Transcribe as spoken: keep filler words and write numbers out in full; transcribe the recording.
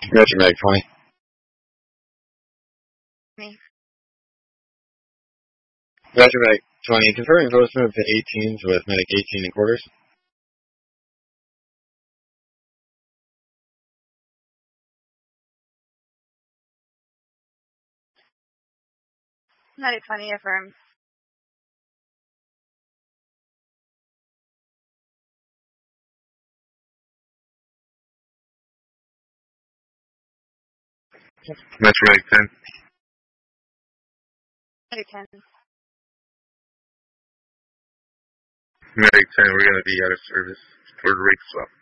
Roger, Meg twenty. Me. Roger, Meg twenty. Confirming votes moved to eighteens with medic eighteen and quarters. Medic twenty affirmed. Metro Medic ten. Medic ten. Medic ten, we're going to be out of service for the rate swap.